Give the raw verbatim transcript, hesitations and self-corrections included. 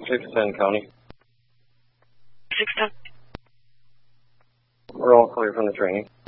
six ten County. six ten. We're all clear from the training.